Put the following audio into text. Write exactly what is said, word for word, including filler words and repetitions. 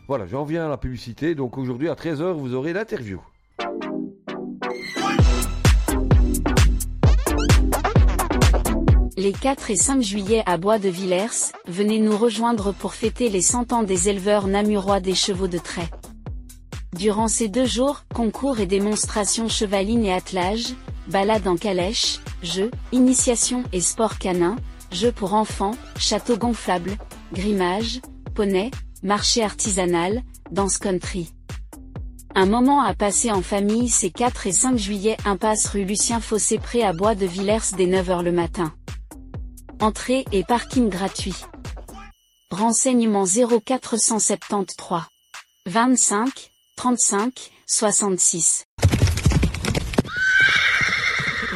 Voilà, j'en viens à la publicité. Donc aujourd'hui à treize heures, vous aurez l'interview. Les quatre et cinq juillet à Bois-de-Villers, venez nous rejoindre pour fêter les cent ans des éleveurs namurois des chevaux de trait. Durant ces deux jours, concours et démonstrations chevalines et attelages, balades en calèche, jeux, initiation et sport canin, jeux pour enfants, château gonflable, grimage, poney, marché artisanal, danse country. Un moment à passer en famille ces quatre et cinq juillet impasse rue Lucien Fossé-Pré à Bois-de-Villers dès neuf heures le matin. Entrée et parking gratuit. Renseignements zéro quatre cent soixante-treize vingt-cinq trente-cinq soixante-six.